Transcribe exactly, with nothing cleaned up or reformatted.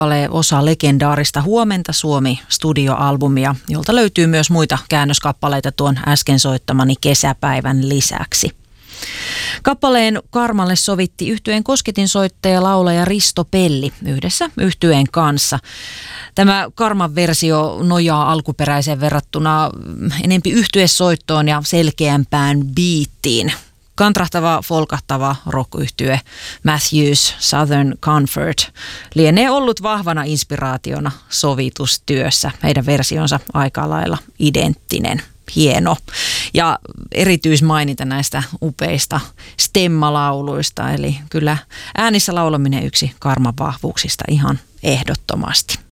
osa legendaarista Huomenta Suomi -studioalbumia, jolta löytyy myös muita käännöskappaleita tuon äsken soittamani Kesäpäivän lisäksi. Kappaleen Karmalle sovitti yhtyeen kosketinsoittaja laulaja Risto Pelli yhdessä yhtyeen kanssa. Tämä Karman versio nojaa alkuperäiseen verrattuna enempi yhtyesoittoon ja selkeämpään biittiin. Kantrahtava, folkahtava rock-yhtye Matthews Southern Comfort lienee ollut vahvana inspiraationa sovitustyössä. Heidän versionsa aika lailla identtinen. Hieno. Ja erityismaininta näistä upeista stemmalauluista. Eli kyllä äänissä laulaminen yksi Karman vahvuuksista ihan ehdottomasti.